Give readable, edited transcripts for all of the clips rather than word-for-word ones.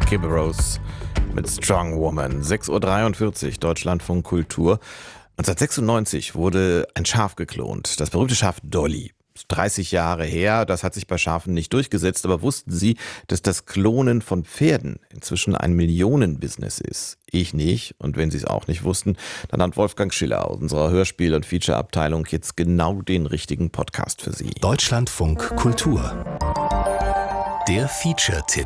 Kim Rose mit Strong Woman. 6.43 Uhr, Deutschlandfunk Kultur. 1996 wurde ein Schaf geklont, das berühmte Schaf Dolly. 30 Jahre her, das hat sich bei Schafen nicht durchgesetzt, aber wussten Sie, dass das Klonen von Pferden inzwischen ein Millionenbusiness ist? Ich nicht, und wenn Sie es auch nicht wussten, dann hat Wolfgang Schiller aus unserer Hörspiel- und Feature-Abteilung jetzt genau den richtigen Podcast für Sie. Deutschlandfunk Kultur. Der Feature-Tipp.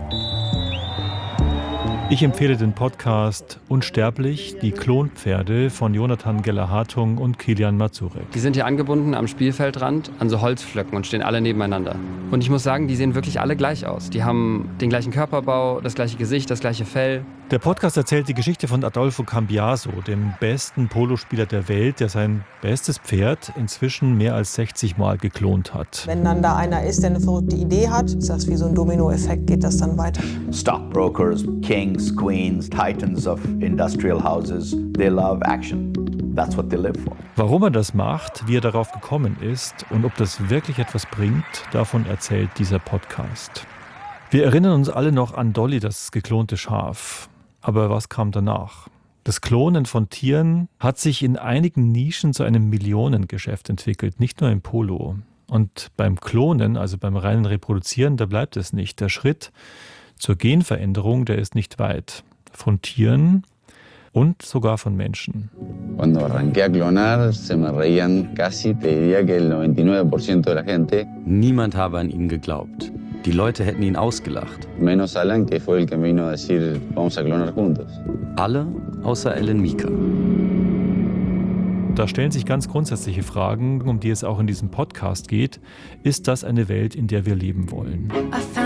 Ich empfehle den Podcast Unsterblich, die Klonpferde von Jonathan Geller-Hartung und Kilian Mazurek. Die sind hier angebunden am Spielfeldrand an so Holzpflöcken und stehen alle nebeneinander. Und ich muss sagen, die sehen wirklich alle gleich aus. Die haben den gleichen Körperbau, das gleiche Gesicht, das gleiche Fell. Der Podcast erzählt die Geschichte von Adolfo Cambiaso, dem besten Polospieler der Welt, der sein bestes Pferd inzwischen mehr als 60 Mal geklont hat. Wenn dann da einer ist, der eine verrückte Idee hat, ist das wie so ein Dominoeffekt, geht das dann weiter. Stockbrokers, kings, queens, titans of industrial houses, they love action. That's what they live for. Warum er das macht, wie er darauf gekommen ist und ob das wirklich etwas bringt, davon erzählt dieser Podcast. Wir erinnern uns alle noch an Dolly, das geklonte Schaf. Aber was kam danach? Das Klonen von Tieren hat sich in einigen Nischen zu einem Millionengeschäft entwickelt, nicht nur im Polo. Und beim Klonen, also beim reinen Reproduzieren, da bleibt es nicht. Der Schritt zur Genveränderung, der ist nicht weit. Von Tieren und sogar von Menschen. Cuando arranqué a clonar, se me reían casi, te diría que el 99% de la gente. Niemand habe an ihn geglaubt. Die Leute hätten ihn ausgelacht. Menos Alan, que fue el que me vino a decir, vamos a clonar juntos. Alle außer Ellen Mika. Da stellen sich ganz grundsätzliche Fragen, um die es auch in diesem Podcast geht. Ist das eine Welt, in der wir leben wollen?